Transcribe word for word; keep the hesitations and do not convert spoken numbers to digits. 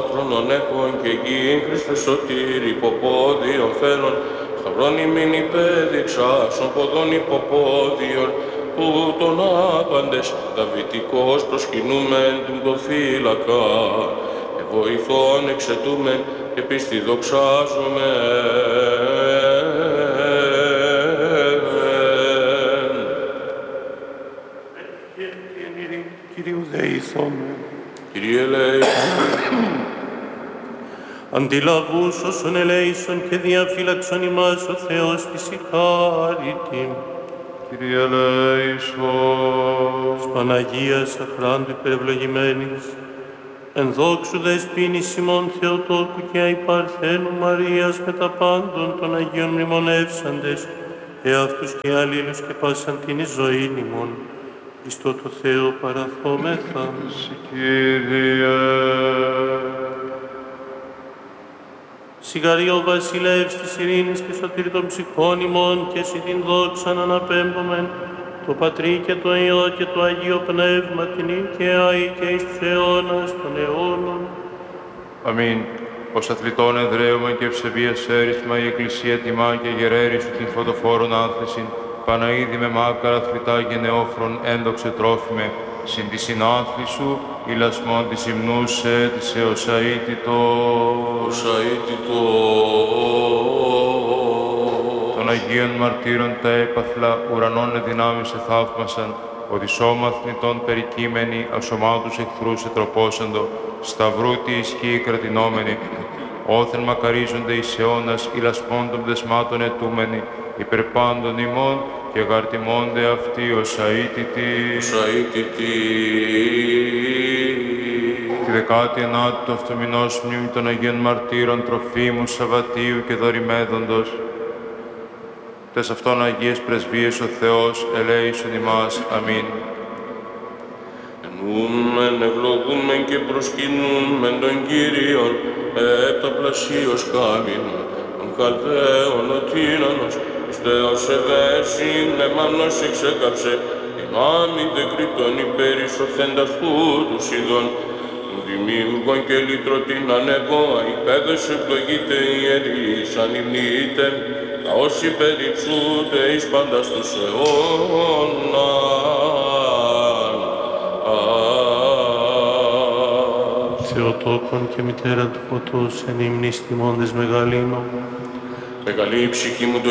χρονών έχω και γη, Χριστέ σωτήρι, υποπόδιον φέρον, σταυρών ημίν υπέδειξάσον ποδών υποπόδιον, που τον άπαντες δαβητικός προσκυνούμεν του το φύλακα, και βοηθών εξαιτούμεν και πίστη δοξάζομεν. Κυρίου δεηθόμεν. Κύριε ελέησον. Αντιλαβούς όσων ελέησον και διαφύλαξον ημάς ο Θεός της η χάριτην. Κύριε ελέησον. Παναγίας αχράντου υπερευλογημένης, εν δόξου δεσποίνης ημών Θεοτόκου και αϊπαρθένου Μαρίας με τα πάντων των Αγίων μνημονεύσαντες, εαυτούς και αλλήλους και πάσαν την ζωήν ημών, Χριστό το Θεό παραθόμεθα. Κύριε. Σιγαρή ο βασιλεύς της ειρήνης και σωτήρ των ψυχών ημών, και εσύ την δόξαν αναπέμπομεν, το Πατρί και το Υιό και το Αγίο Πνεύμα, την και αεί και εις τους αιώνας των αιώνων. Αμήν. Ως αθλητών εδραίωμεν και ευσεβίας έρισμα η Εκκλησία τιμά και γεραίρει σου την φωτοφόρον άνθεσιν, Παναίδη με μάκαρα αθλητά γενεόφρον ένδοξε τρόφιμε, συν τη συνάθλη σου, ηλασμόν της υμνούσε της εως αίτητο. Ως αίτητο. Των Αγίων Μαρτύρων τα έπαθλα ουρανών εδυνάμισε θαύμασαν, ότι σώμα θνητών περικείμενοι ασωμάτους εχθρούς ετροπόσαντο, σταυρού τη ισχύει κρατηνόμενοι, όθεν μακαρίζονται εις αιώνας ηλασμών των δεσμάτων ετούμενοι, υπερπάντων ημών και γαρτιμώνται αυτοί ως αίτητοι. Ως αίτητοι. Τη δεκάτη ενάτη του αυτομηνός μνήμη των Αγίων Μαρτύρων Τροφίμου, Σαββατίου και Δωρημέδοντος. Τες αυτών Αγίες Πρεσβείες ο Θεός ελέησον ημάς. Αμήν. Ενούμεν, ευλογούμεν και προσκυνούμεν τον Κύριον, επταπλασίως χάμινον, τον Χαλδαίον ο τύραννος, εις Θεός ευαίσθη, πνεύμανος εξέκαψε, δυνάμει δε κρυπτών υπέρ εισορθέντας τούτους ειδών, των δημιουργών και λυτρωτήν ανεβόα, υπέδος ευλογείται ιερείς, ανυμνείται, λαός υπερυψούται εις πάντας τους αιώνας. Θεοτόκον και μητέρα του φωτός, εν ύμνης τιμώντες μεγαλύνω. Μεγαλή η ψυχή μου το